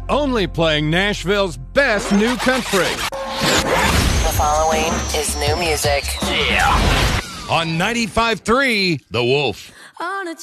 only playing Nashville's best new country. The following is new music. On 95.3 The Wolf. On a